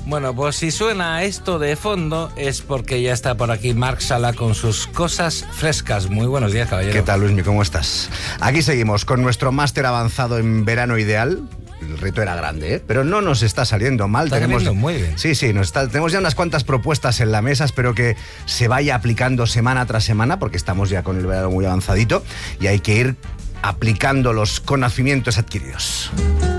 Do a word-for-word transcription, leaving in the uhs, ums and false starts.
Bueno, pues si suena esto de fondo es porque ya está por aquí Marc Sala con sus cosas frescas. Muy buenos días, caballero. ¿Qué tal, Luismi? ¿Cómo estás? Aquí seguimos con nuestro máster avanzado en verano ideal. El reto era grande, ¿eh? Pero no nos está saliendo mal. Está tenemos saliendo muy bien. Sí, sí, nos está... tenemos ya unas cuantas propuestas en la mesa. Espero que se vaya aplicando semana tras semana, porque estamos ya con el verano muy avanzadito y hay que ir aplicando los conocimientos adquiridos.